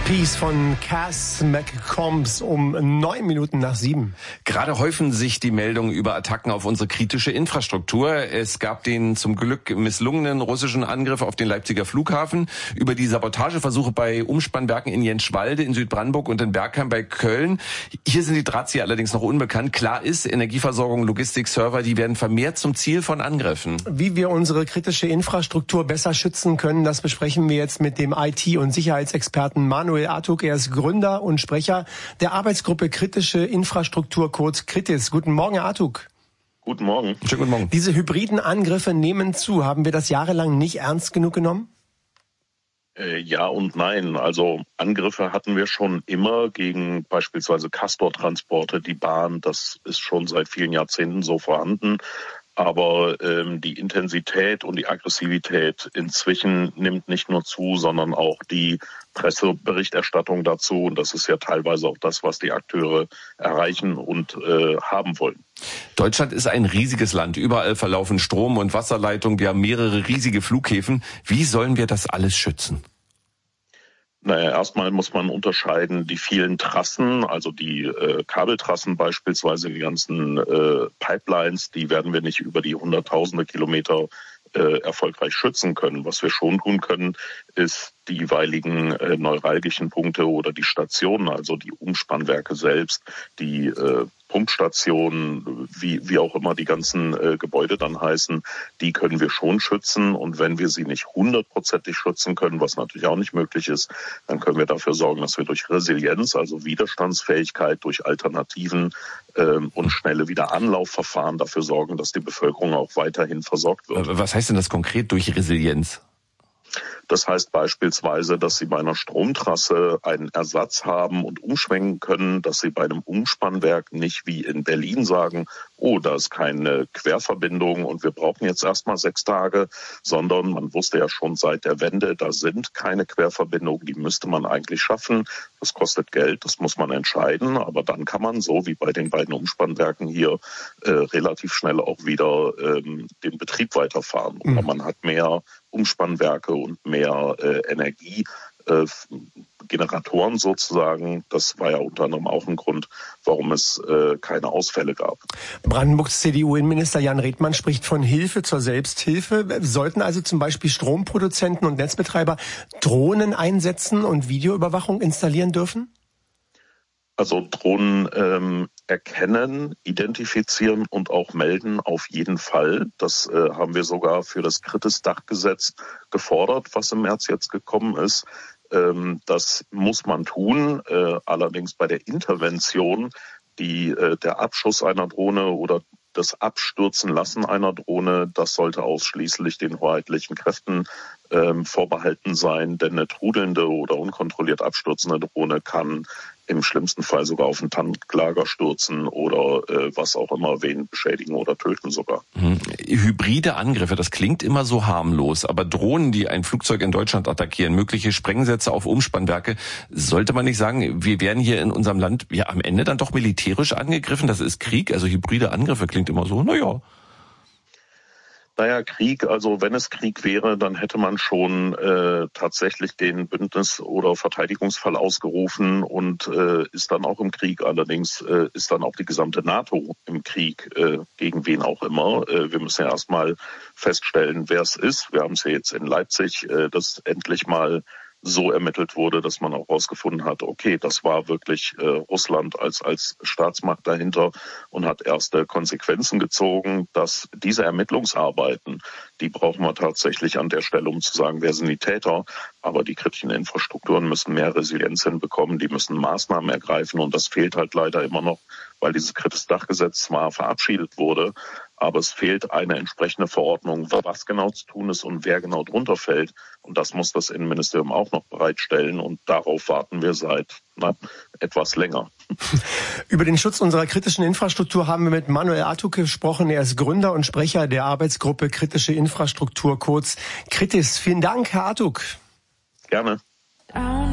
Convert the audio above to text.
Peace von Cass McCombs um 7:09. Gerade häufen sich die Meldungen über Attacken auf unsere kritische Infrastruktur. Es gab den zum Glück misslungenen russischen Angriff auf den Leipziger Flughafen, über die Sabotageversuche bei Umspannwerken in Jenschwalde, in Südbrandenburg und in Bergheim bei Köln. Hier sind die Drahtzieher allerdings noch unbekannt. Klar ist, Energieversorgung, Logistik, Server, die werden vermehrt zum Ziel von Angriffen. Wie wir unsere kritische Infrastruktur besser schützen können, das besprechen wir jetzt mit dem IT- und Sicherheitsexperten Manuel Artuk. Er ist Gründer und Sprecher der Arbeitsgruppe Kritische Infrastruktur, kurz KRITIS. Guten Morgen, Herr Artuk. Guten Morgen. Schönen guten Morgen. Diese hybriden Angriffe nehmen zu. Haben wir das jahrelang nicht ernst genug genommen? Ja und nein. Also Angriffe hatten wir schon immer gegen beispielsweise Castor-Transporte, die Bahn. Das ist schon seit vielen Jahrzehnten so vorhanden. Aber die Intensität und die Aggressivität inzwischen nimmt nicht nur zu, sondern auch die Presseberichterstattung dazu. Und das ist ja teilweise auch das, was die Akteure erreichen und haben wollen. Deutschland ist ein riesiges Land. Überall verlaufen Strom- und Wasserleitungen. Wir haben mehrere riesige Flughäfen. Wie sollen wir das alles schützen? Naja, erstmal muss man unterscheiden die vielen Trassen, also die Kabeltrassen beispielsweise, die ganzen Pipelines, die werden wir nicht über die hunderttausende Kilometer erfolgreich schützen können. Was wir schon tun können, ist die jeweiligen neuralgischen Punkte oder die Stationen, also die Umspannwerke selbst, die Pumpstationen, wie auch immer die ganzen Gebäude dann heißen, die können wir schon schützen. Und wenn wir sie nicht 100%ig schützen können, was natürlich auch nicht möglich ist, dann können wir dafür sorgen, dass wir durch Resilienz, also Widerstandsfähigkeit, durch Alternativen und schnelle Wiederanlaufverfahren dafür sorgen, dass die Bevölkerung auch weiterhin versorgt wird. Was heißt denn das konkret durch Resilienz? Das heißt beispielsweise, dass Sie bei einer Stromtrasse einen Ersatz haben und umschwenken können, dass Sie bei einem Umspannwerk nicht wie in Berlin sagen, oh, da ist keine Querverbindung und wir brauchen jetzt erstmal 6 Tage, sondern man wusste ja schon seit der Wende, da sind keine Querverbindungen, die müsste man eigentlich schaffen. Das kostet Geld, das muss man entscheiden, aber dann kann man, so wie bei den beiden Umspannwerken hier, relativ schnell auch wieder den Betrieb weiterfahren. Oder man hat mehr Umspannwerke und mehr Energiegeneratoren sozusagen. Das war ja unter anderem auch ein Grund, warum es keine Ausfälle gab. Brandenburgs CDU-Innenminister Jan Redmann spricht von Hilfe zur Selbsthilfe. Sollten also zum Beispiel Stromproduzenten und Netzbetreiber Drohnen einsetzen und Videoüberwachung installieren dürfen? Also Drohnen erkennen, identifizieren und auch melden auf jeden Fall. Das haben wir sogar für das KRITIS-Dachgesetz gefordert, was im März jetzt gekommen ist. Das muss man tun. Allerdings bei der Intervention, der Abschuss einer Drohne oder das Abstürzen lassen einer Drohne, das sollte ausschließlich den hoheitlichen Kräften vorbehalten sein, denn eine trudelnde oder unkontrolliert abstürzende Drohne kann im schlimmsten Fall sogar auf ein Tanklager stürzen oder was auch immer, wen beschädigen oder töten sogar. Hybride Angriffe, das klingt immer so harmlos, aber Drohnen, die ein Flugzeug in Deutschland attackieren, mögliche Sprengsätze auf Umspannwerke, sollte man nicht sagen, wir werden hier in unserem Land ja am Ende dann doch militärisch angegriffen? Das ist Krieg, also hybride Angriffe klingt immer so, naja. Naja, Krieg, also wenn es Krieg wäre, dann hätte man schon tatsächlich den Bündnis- oder Verteidigungsfall ausgerufen und ist dann auch im Krieg. Allerdings ist dann auch die gesamte NATO im Krieg, gegen wen auch immer. Wir müssen ja erstmal feststellen, wer es ist. Wir haben es ja jetzt in Leipzig, dass endlich mal so ermittelt wurde, dass man auch herausgefunden hat, okay, das war wirklich Russland als Staatsmacht dahinter und hat erste Konsequenzen gezogen, dass diese Ermittlungsarbeiten, die brauchen wir tatsächlich an der Stelle, um zu sagen, wer sind die Täter, aber die kritischen Infrastrukturen müssen mehr Resilienz hinbekommen, die müssen Maßnahmen ergreifen und das fehlt halt leider immer noch, weil dieses KRITIS-Dachgesetz zwar verabschiedet wurde, aber es fehlt eine entsprechende Verordnung, was genau zu tun ist und wer genau drunter fällt. Und das muss das Innenministerium auch noch bereitstellen. Und darauf warten wir seit etwas länger. Über den Schutz unserer kritischen Infrastruktur haben wir mit Manuel Artuk gesprochen. Er ist Gründer und Sprecher der Arbeitsgruppe Kritische Infrastruktur, kurz KRITIS. Vielen Dank, Herr Artuk. Gerne.